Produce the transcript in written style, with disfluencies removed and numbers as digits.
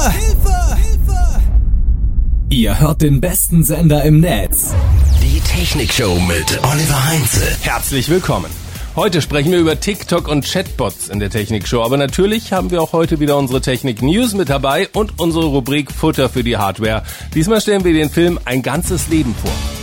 Hilfe! Hilfe! Ihr hört den besten Sender im Netz. Die Technikshow mit Oliver Heinze. Herzlich willkommen. Heute sprechen wir über TikTok und Chatbots in der Technikshow. Aber natürlich haben wir auch heute wieder unsere Technik-News mit dabei und unsere Rubrik Futter für die Hardware. Diesmal stellen wir den Film Ein ganzes Leben vor.